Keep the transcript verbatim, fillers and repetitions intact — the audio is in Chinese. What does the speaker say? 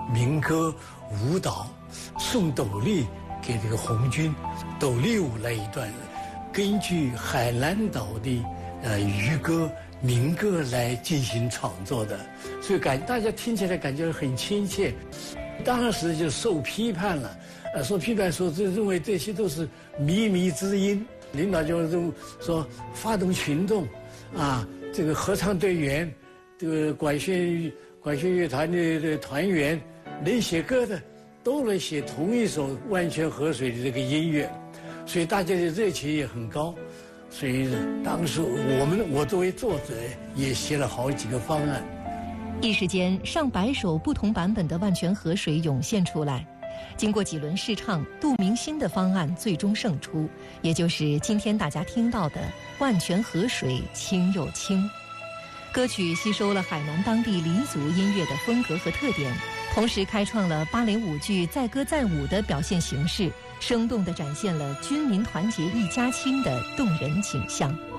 民歌、舞蹈，送斗笠给这个红军，斗笠舞那一段，根据海南岛的呃渔歌、民歌来进行创作的，所以感大家听起来感觉很亲切。当时就受批判了，呃，受批判说这认为这些都是靡靡之音，领导就认说发动群众，啊，这个合唱队员，这个管弦管弦乐团的的团员，能写歌的都能写同一首《万泉河水》的这个音乐，所以大家的热情也很高。所以当时我们我作为作者也写了好几个方案。 一时间，上百首不同版本的《万泉河水》涌现出来。经过几轮试唱，杜明新的方案最终胜出，也就是今天大家听到的《万泉河水清又清》。歌曲吸收了海南当地黎族音乐的风格和特点，同时开创了芭蕾舞剧载歌载舞的表现形式，生动地展现了军民团结一家亲的动人景象。